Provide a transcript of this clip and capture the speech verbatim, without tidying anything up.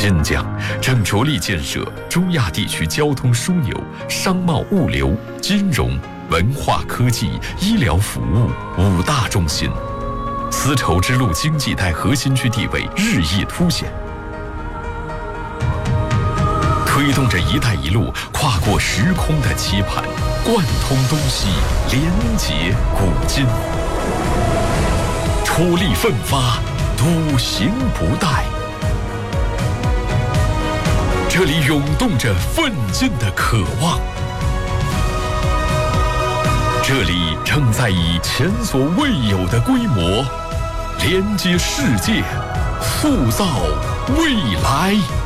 新疆正着力建设中亚地区交通枢纽、商贸物流、金融、文化科技、医疗服务五大中心，丝绸之路经济带核心区地位日益凸显，推动着“一带一路”跨过时空的期盼，贯通东西，连结古今，出力奋发，笃行不怠。这里涌动着奋进的渴望，这里正在以前所未有的规模连接世界，塑造未来。